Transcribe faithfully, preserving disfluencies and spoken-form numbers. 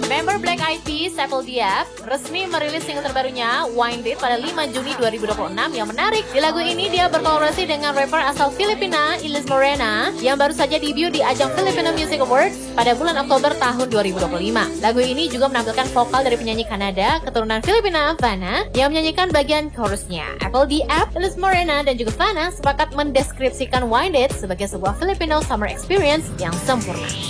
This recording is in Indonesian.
Member Black Eyed Peas, Apple Diab, resmi merilis single terbarunya, Wind It, pada lima Juni dua ribu dua puluh enam. Yang menarik, di lagu ini dia berkolaborasi dengan rapper asal Filipina, Ilis Morena, yang baru saja debut di ajang Filipino Music Awards pada bulan Oktober tahun dua ribu dua puluh lima. Lagu ini juga menampilkan vokal dari penyanyi Kanada, keturunan Filipina, Vanna, yang menyanyikan bagian chorusnya. Apple Diab, Ilis Morena, dan juga Vanna sepakat mendeskripsikan Wind It sebagai sebuah Filipino summer experience yang sempurna.